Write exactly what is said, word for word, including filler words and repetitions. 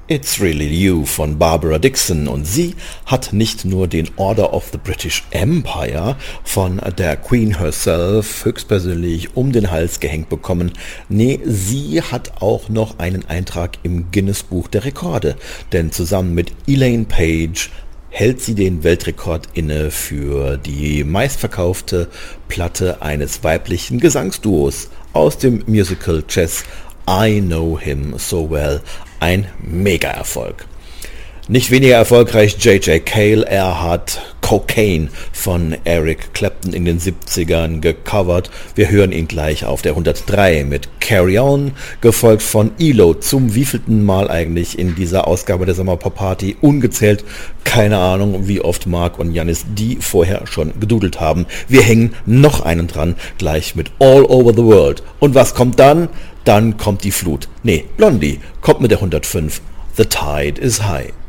It's Really You von Barbara Dickson, und sie hat nicht nur den Order of the British Empire von der Queen herself höchstpersönlich um den Hals gehängt bekommen. Nee, sie hat auch noch einen Eintrag im Guinness Buch der Rekorde, denn zusammen mit Elaine Paige hält sie den Weltrekord inne für die meistverkaufte Platte eines weiblichen Gesangsduos aus dem Musical Chess, I Know Him So Well. Ein Mega-Erfolg. Nicht weniger erfolgreich J J Cale. Er hat Cocaine von Eric Clapton in den siebzigern gecovert. Wir hören ihn gleich auf der hundertdrei mit Carry On, gefolgt von E L O. Zum wievielten Mal eigentlich in dieser Ausgabe der Sommerpop-Party? Ungezählt. Keine Ahnung, wie oft Mark und Janis die vorher schon gedudelt haben. Wir hängen noch einen dran, gleich mit All Over the World. Und was kommt dann? Dann kommt die Flut. Nee, Blondie kommt mit der hundertfünf. The Tide is High.